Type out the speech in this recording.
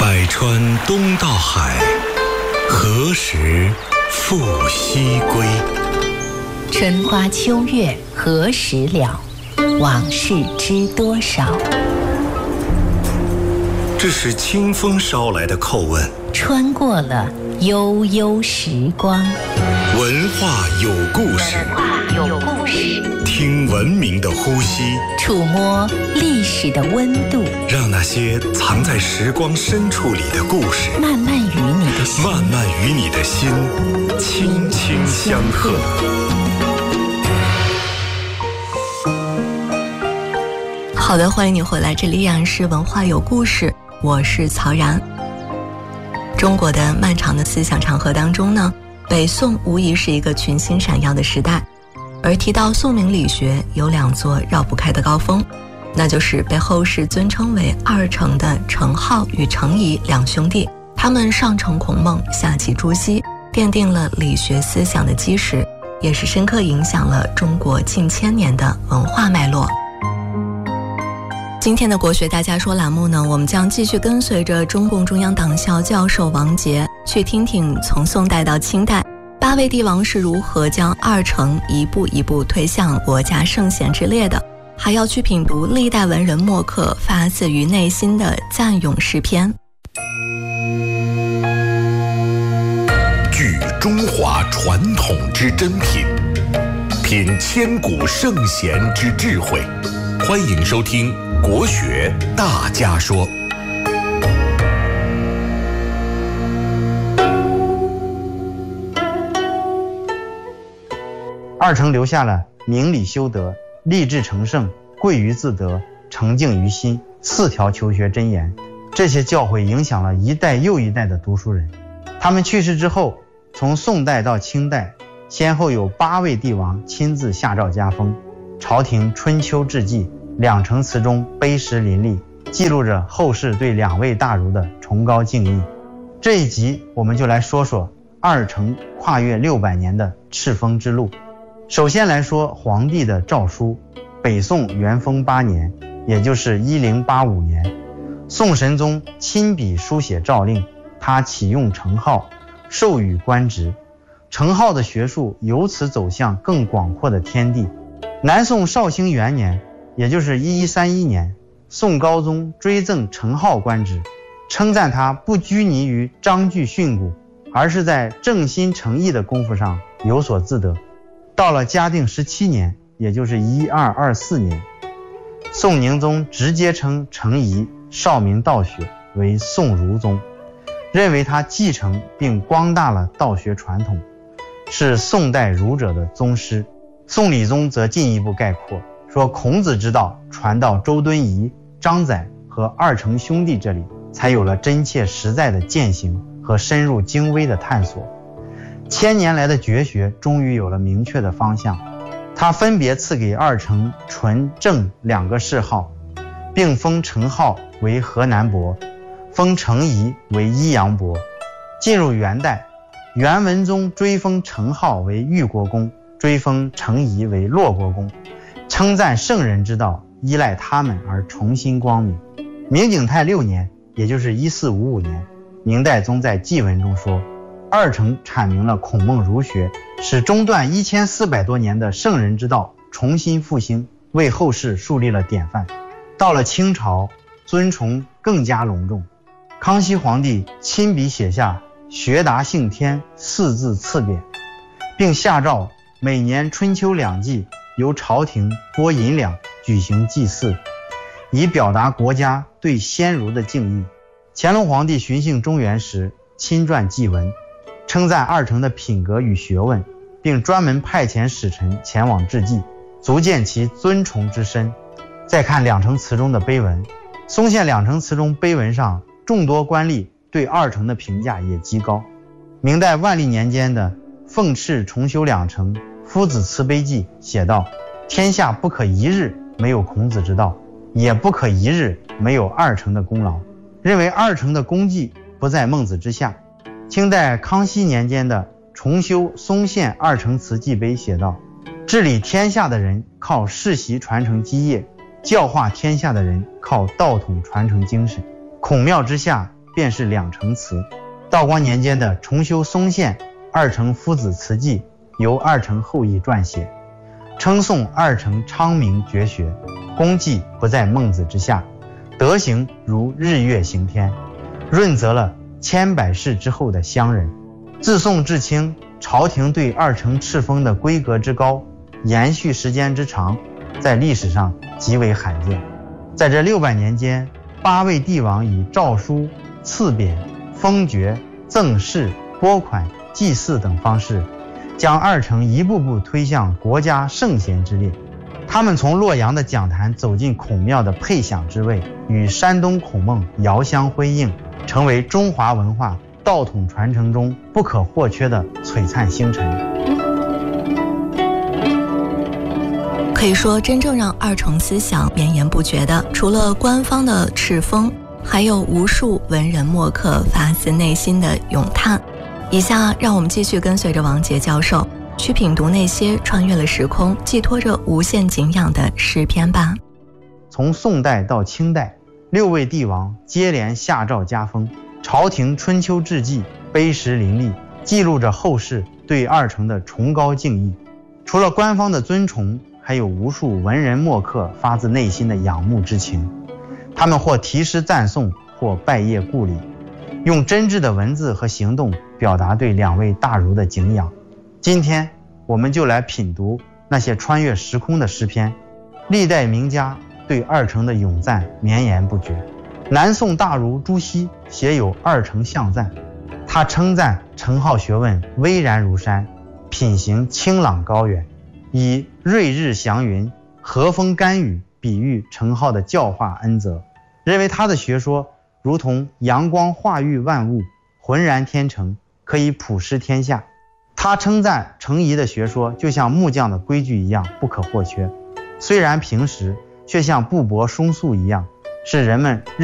百川东到海，何时复西归？ 春花秋月何时了？往事知多少？ 这是清风捎来的叩问， 穿过了悠悠时光。 文化有故事，听文明的呼吸， 触摸历史的温度， 让那些藏在时光深处里的故事， 慢慢与你的心轻轻相和。 好的，欢迎你回来，这里依然是文化有故事，我是曹然。中国的漫长的思想长河当中呢，北宋无疑是一个群星闪耀的时代。而提到宋明理学，有两座绕不开的高峰，那就是被后世尊称为二程的程颢与程颐两兄弟。他们上承孔孟，下启朱熹，奠定了理学思想的基石，也是深刻影响了中国近千年的文化脉络。今天的国学大家说栏目呢，我们将继续跟随着中共中央党校教授王杰，去听听从宋代到清代8位帝王是如何将二程一步一步推向国家圣贤之列的，还要去品读历代文人墨客发自于内心的赞咏诗篇。 聚中华传统之珍品，品千古圣贤之智慧。欢迎收听国学大家说。 二程留下了明理修德、立志成圣、贵于自得、诚敬于心4条求学箴言。这些教诲影响了一代又一代的读书人。他们去世之后，从宋代到清代，先后有8位帝王亲自下诏加封，朝廷春秋志记2程词中碑石林立，记录着后世对2位大儒的崇高敬意。这一集我们就来说说二程跨越600年的敕封之路。首先来说皇帝的诏书。北宋元丰8年，也就是1085年，宋神宗亲笔书写诏令，他启用程颢，授予官职。程颢的学术由此走向更广阔的天地。南宋绍兴元年，也就是1131年，宋高宗追赠程颢官职，称赞他不拘泥于章句训诂，而是在正心诚意的功夫上有所自得。到了嘉定17年，也就是1224年，宋宁宗直接称程颐绍明道学为宋儒宗，认为他继承并光大了道学传统，是宋代儒者的宗师。宋理宗则进一步概括，说孔子之道传到周敦颐、张载和二程兄弟这里，才有了真切实在的践行和深入精微的探索。千年来的绝学终于有了明确的方向，他分别赐给二程、纯、正2个谥号，并封程颢为河南伯，封程颐为益阳伯。进入元代，元文宗追封程颢为豫国公，追封程颐为洛国公，称赞圣人之道依赖他们而重新光明。明景泰6年，也就是1455年，明代宗在祭文中说，二程阐明了孔孟儒学，使中断1400多年的圣人之道重新复兴，为后世树立了典范。到了清朝，尊崇更加隆重，康熙皇帝亲笔写下学达幸天4字赐匾，并下诏每年春秋2季由朝廷拨银两举行祭祀，以表达国家对先儒的敬意。乾隆皇帝巡幸中原时亲撰祭文，称赞二程的品格与学问，并专门派遣使臣前往致祭，足见其尊崇之深。再看2程词中的碑文，松县2程词中碑文上众多官吏对二程的评价也极高。明代万历年间的奉敕重修2程夫子慈悲记写道，天下不可一日没有孔子之道，也不可一日没有二程的功劳，认为二程的功绩不在孟子之下。清代康熙年间的重修松县2程词记碑写道，治理天下的人靠世袭传承基业，教化天下的人靠道统传承精神。孔庙之下便是两程词。道光年间的重修松县二程夫子词记由二程后裔撰写，称颂二程昌明绝学，功绩不在孟子之下，德行如日月行天，润泽了千百世之后的乡人。自宋至清，朝廷对二程敕封的规格之高，延续时间之长，在历史上极为罕见。在这600年间，8位帝王以诏书、赐匾、封爵、赠谥、拨款、祭祀等方式，将二程一步步推向国家圣贤之列。他们从洛阳的讲坛走进孔庙的配享之位，与山东孔孟遥相辉映，成为中华文化道统传承中不可或缺的璀璨星辰。 可以说，真正让二程思想绵延不绝的，除了官方的敕封，还有无数文人墨客发自内心的咏叹。以下让我们继续跟随着王杰教授去品读那些穿越了时空，寄托着无限敬仰的诗篇吧。 从宋代到清代，6位帝王接连下诏加封，朝廷春秋志记碑石林立，记录着后世对二程的崇高敬意。除了官方的尊崇，还有无数文人墨客发自内心的仰慕之情。他们或题诗赞颂，或拜谒故礼，用真挚的文字和行动表达对2位大儒的敬仰。今天我们就来品读那些穿越时空的诗篇。历代名家对二程的咏赞绵延不绝。南宋大儒朱熹写有二程象赞，他称赞程颢学问巍然如山，品行清朗高远，以瑞日祥云、和风甘雨比喻程颢的教化恩泽，认为他的学说如同阳光化育万物，浑然天成，可以普施天下。他称赞程颐的学说就像木匠的规矩一样不可或缺，虽然平实，却像布帛松素一样，是人们